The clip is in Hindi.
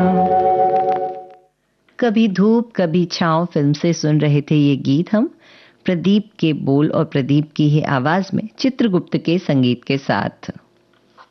कभी धूप कभी छांव फिल्म से सुन रहे थे ये गीत हम, प्रदीप के बोल और प्रदीप की ही आवाज में चित्रगुप्त के संगीत के साथ।